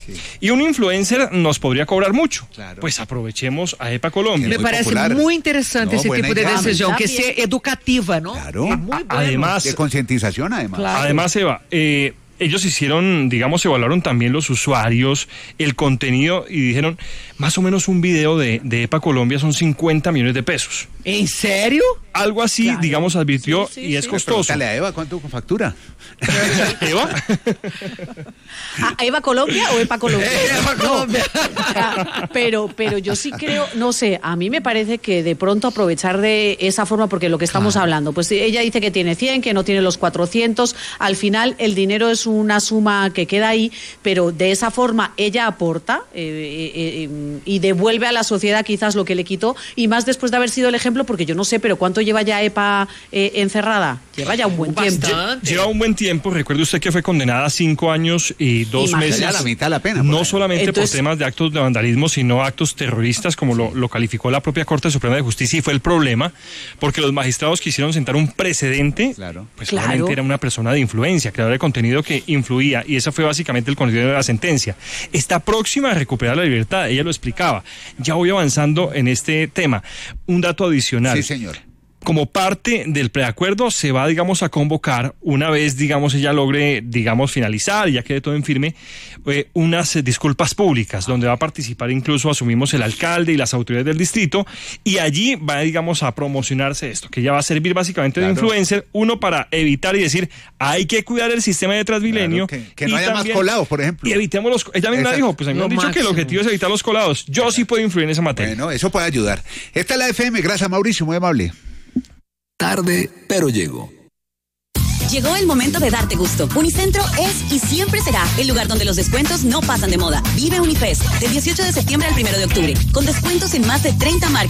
Sí. Y un influencer nos podría cobrar mucho. Claro. Pues aprovechemos a EPA Colombia. Me parece popular. muy interesante ese buena tipo de idea. decisión, que sea educativa, ¿no? Claro. Es muy bueno. Además, De concientización, además. Claro. Además, Eva, ellos hicieron, digamos, evaluaron también los usuarios, el contenido y dijeron, más o menos un video de EPA Colombia son 50 millones de pesos. ¿En serio? Algo así, Claro. digamos, advirtió y es costoso. Pregúntale a Eva cuánto factura. ¿Eva? ¿A Eva Colombia o EPA Colombia? EPA Colombia. Pero yo sí creo, no sé, a mí me parece que de pronto aprovechar de esa forma, porque lo que estamos hablando, pues ella dice que tiene 100, que no tiene los 400, al final el dinero es una suma que queda ahí, pero de esa forma ella aporta y devuelve a la sociedad quizás lo que le quitó, y más después de haber sido el ejemplo, porque yo no sé, pero ¿cuánto lleva ya EPA encerrada? Lleva ya un buen tiempo. Lleva un buen tiempo. Recuerde usted que fue condenada a 5 años y 2 Imagínate. meses. Ya la mitad de la pena. No por ahí. solamente Entonces, por temas de actos de vandalismo, sino actos terroristas, como lo calificó la propia Corte Suprema de Justicia, y fue el problema, porque los magistrados quisieron sentar un precedente, Claro. pues Claro. solamente era una persona de influencia, creador de contenido que influía, y ese fue básicamente el contenido de la sentencia. Está próxima a recuperar la libertad, ella lo explicaba. Ya voy avanzando en este tema. Un dato adicional. Sí, señor. Como parte del preacuerdo se va, digamos, a convocar, una vez, digamos, ella logre, digamos, finalizar y ya quede todo en firme, unas disculpas públicas, donde va a participar incluso, asumimos, el alcalde y las autoridades del distrito, y allí va, digamos, a promocionarse esto, que ya va a servir básicamente de influencer, uno para evitar y decir, hay que cuidar el sistema de Transmilenio. Claro, que no y haya más colados, por ejemplo. Y evitemos los... Ella misma Exacto. dijo, pues a mí me han dicho que el objetivo es evitar los colados. Yo sí puedo influir en esa materia. Bueno, eso puede ayudar. Esta es la FM. Gracias, Mauricio. Muy amable. Tarde, pero llego. Llegó el momento de darte gusto. Unicentro es y siempre será el lugar donde los descuentos no pasan de moda. Vive Unifest del 18 de septiembre al 1 de octubre, con descuentos en más de 30 marcas.